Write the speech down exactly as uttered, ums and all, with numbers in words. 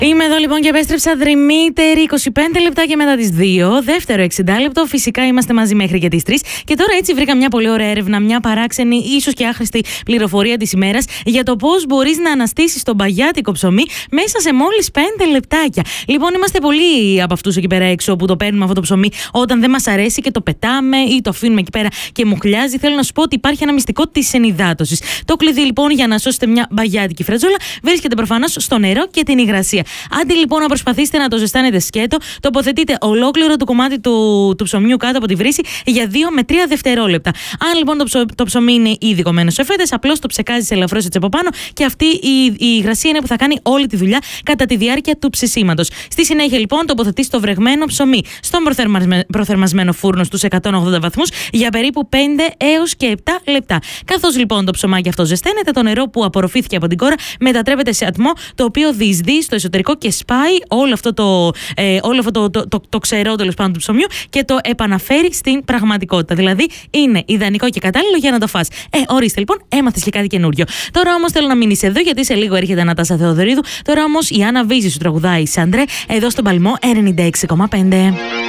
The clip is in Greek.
Είμαι εδώ λοιπόν και επέστρεψα δρυμύτερη είκοσι πέντε λεπτά και μετά τις δύο. Δεύτερο εξήντα λεπτό. Φυσικά είμαστε μαζί μέχρι και τις τρεις. Και τώρα έτσι βρήκα μια πολύ ωραία έρευνα, μια παράξενη, ίσως και άχρηστη πληροφορία της ημέρας για το πώς μπορείς να αναστήσεις το μπαγιάτικο ψωμί μέσα σε μόλις πέντε λεπτάκια. Λοιπόν, είμαστε πολλοί από αυτούς εκεί πέρα έξω που το παίρνουμε αυτό το ψωμί όταν δεν μας αρέσει και το πετάμε ή το αφήνουμε εκεί πέρα και μουχλιάζει. Θέλω να σου πω ότι υπάρχει ένα μυστικό της ενυδάτωσης. Το κλειδί λοιπόν για να σώσετε μια μπαγιάτικη φρετζόλα βρίσκεται προφανώς στο νερό και την υγρασία. Αντί λοιπόν να προσπαθήσετε να το ζεστάνετε σκέτο, τοποθετείτε ολόκληρο το κομμάτι του, του ψωμιού κάτω από τη βρύση για δύο με τρία δευτερόλεπτα. Αν λοιπόν το, ψω, το ψωμί είναι ήδη κομμένο σε φέτες, απλώς το ψεκάζεις ελαφρώς έτσι από πάνω και αυτή η, η υγρασία είναι που θα κάνει όλη τη δουλειά κατά τη διάρκεια του ψησίματος. Στη συνέχεια λοιπόν τοποθετείς το βρεγμένο ψωμί στον προθερμασμε, προθερμασμένο φούρνο στους εκατόν ογδόντα βαθμούς για περίπου πέντε έως και επτά λεπτά. Καθώς λοιπόν το ψωμάκι αυτό ζεσταίνεται, το νερό που απορροφήθηκε από την κόρα μετατρέπεται σε ατμό, το οποίο διεισδύει στο εσωτερικό και σπάει όλο αυτό το, ε, όλο αυτό το, το, το, το ξερό τέλος πάντων του ψωμιού και το επαναφέρει στην πραγματικότητα. Δηλαδή είναι ιδανικό και κατάλληλο για να το φας. Ε, ορίστε λοιπόν, έμαθες και κάτι καινούριο. Τώρα όμως θέλω να μείνεις εδώ γιατί σε λίγο έρχεται η Νατάσα Θεοδωρίδου. Τώρα όμως η Άννα Βίζη σου τραγουδάει Σάντρε εδώ στον Παλμό ενενήντα έξι κόμμα πέντε.